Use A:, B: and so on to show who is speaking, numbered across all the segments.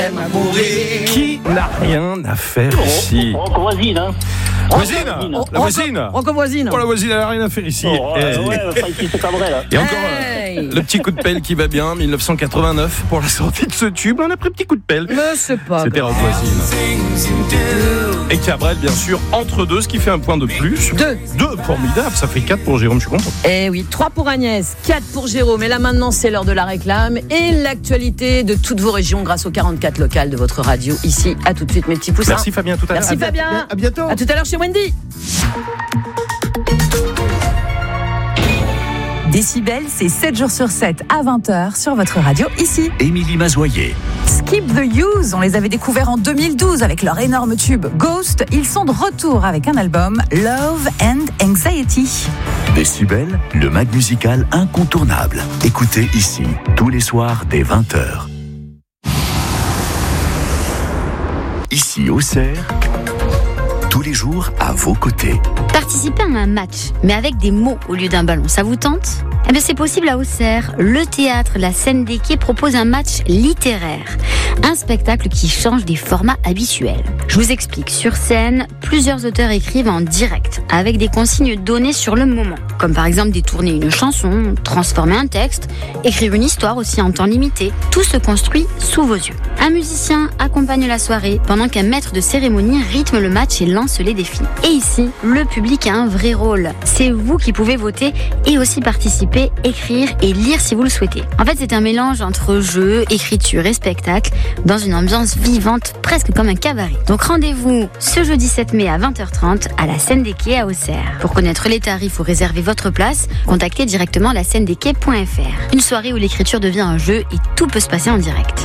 A: Qui n'a rien à faire ici?
B: Voisine, hein.
A: Voisine, la voisine.
C: Rocco voisine.
A: Oh, la voisine, elle n'a rien à faire ici.
B: Pas ici, c'est pas vrai, là.
A: Et encore le petit coup de pelle qui va bien, 1989 pour la sortie de ce tube. On a pris un petit coup de pelle.
C: Mais c'est pas
A: C'était
C: grave.
A: Rock Voisine. Et Cabrel, bien sûr, entre deux, ce qui fait un point de plus. Deux, formidable. Ça fait 4 pour Jérôme, je suis content.
C: Eh oui, 3 pour Agnès, 4 pour Jérôme. Et là maintenant, c'est l'heure de la réclame et l'actualité de toutes vos régions grâce aux 44 locales de votre radio. Ici, à tout de suite, mes petits poussins.
A: Merci Fabien, à tout à l'heure.
C: Merci Fabien.
D: À bientôt.
C: À tout à l'heure chez Wendy.
E: Décibel, c'est 7 jours sur 7 à 20h sur votre radio ici.
F: Émilie Mazoyer.
E: Skip the Use, on les avait découverts en 2012 avec leur énorme tube Ghost. Ils sont de retour avec un album Love and Anxiety.
F: Décibel, le mag musical incontournable. Écoutez ici, tous les soirs dès 20h. Ici, Auxerre, tous les jours à vos côtés.
G: Participer à un match, mais avec des mots au lieu d'un ballon, ça vous tente ? Eh bien, c'est possible à Auxerre. Le théâtre La Scène des Quais propose un match littéraire. Un spectacle qui change des formats habituels. Je vous explique. Sur scène, plusieurs auteurs écrivent en direct, avec des consignes données sur le moment. Comme par exemple détourner une chanson, transformer un texte, écrire une histoire aussi en temps limité. Tout se construit sous vos yeux. Un musicien accompagne la soirée pendant qu'un maître de cérémonie rythme le match et lance les défis. Et ici, le public a un vrai rôle. C'est vous qui pouvez voter et aussi participer, écrire et lire si vous le souhaitez. En fait, c'est un mélange entre jeu, écriture et spectacle dans une ambiance vivante, presque comme un cabaret. Donc rendez-vous ce jeudi 7 mai à 20h30 à la Scène des Quais à Auxerre. Pour connaître les tarifs ou réserver votre place, contactez directement lascènedequais.fr. Une soirée où l'écriture devient un jeu et tout peut se passer en direct.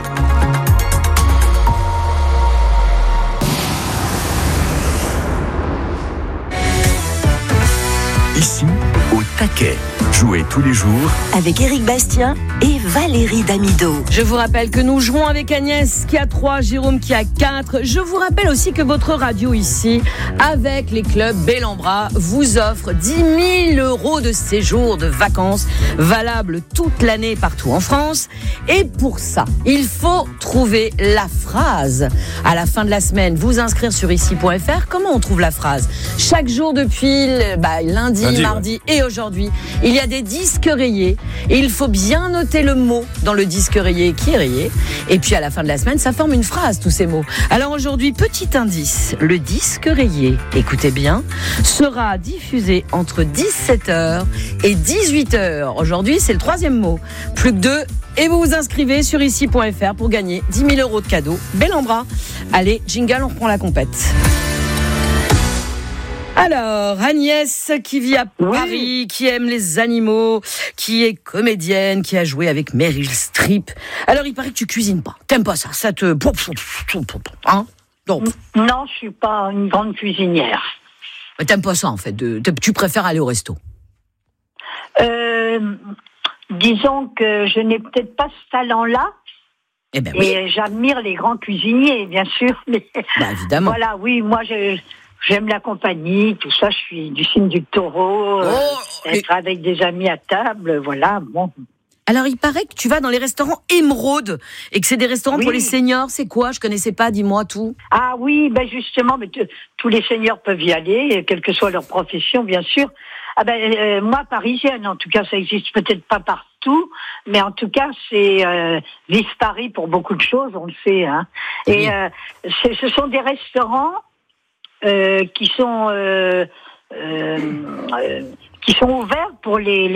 F: Ici, au taquet. Jouez tous les jours
E: Avec Éric Bastien et Valérie Damido.
C: Je vous rappelle que nous jouons avec Agnès qui a 3, Jérôme qui a 4. Je vous rappelle aussi que votre radio ici, avec les clubs Bellambra, vous offre 10 000 € de séjour de vacances valables toute l'année partout en France. Et pour ça, il faut trouver la phrase. À la fin de la semaine, vous inscrire sur ici.fr. Comment on trouve la phrase ? Chaque jour depuis lundi, mardi et aujourd'hui, il y a des disques rayés et il faut bien noter le mot dans le disque rayé qui est rayé. Et puis à la fin de la semaine, ça forme une phrase, tous ces mots. Alors aujourd'hui, petit indice, le disque rayé, écoutez bien, sera diffusé entre 17h et 18h. Aujourd'hui, c'est le 3e mot. Plus que 2 et vous vous inscrivez sur ici.fr pour gagner 10 000 € de cadeaux. Bellambra. Allez, jingle, on reprend la compète. Alors, Agnès, qui vit à Paris, qui aime les animaux, qui est comédienne, qui a joué avec Meryl Streep. Alors, il paraît que tu cuisines pas. T'aimes pas ça ? Ça te... Hein ? Donc.
H: Non, je suis pas une grande cuisinière.
C: Mais t'aimes pas ça, en fait. Tu préfères aller au resto ?
H: Disons que je n'ai peut-être pas ce talent-là.
C: Eh ben oui.
H: Et j'admire les grands cuisiniers, bien sûr. Mais
C: évidemment.
H: Voilà, oui, moi, j'aime la compagnie, tout ça. Je suis du signe du taureau. Être avec des amis à table, voilà, bon.
C: Alors, il paraît que tu vas dans les restaurants Émeraude et que c'est des restaurants pour les seniors. C'est quoi ? Je connaissais pas, dis-moi tout.
H: Ah oui, ben justement, mais tous les seniors peuvent y aller, quelle que soit leur profession, bien sûr. Ah ben, moi, parisienne, en tout cas, ça existe peut-être pas partout, mais en tout cas, c'est vive Paris pour beaucoup de choses, on le sait. Hein. Et ce sont des restaurants qui sont ouverts pour les